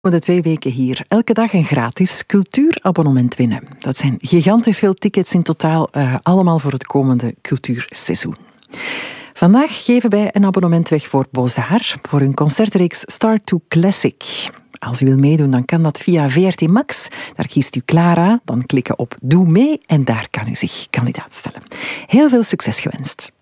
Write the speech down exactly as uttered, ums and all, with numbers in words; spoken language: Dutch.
De twee weken hier. Elke dag een gratis cultuurabonnement winnen. Dat zijn gigantisch veel tickets in totaal, uh, allemaal voor het komende cultuurseizoen. Vandaag geven wij een abonnement weg voor Bozar, voor hun concertreeks Start to Classic. Als u wil meedoen, dan kan dat via V R T Max. Daar kiest u Clara, dan klikken op Doe mee en daar kan u zich kandidaat stellen. Heel veel succes gewenst.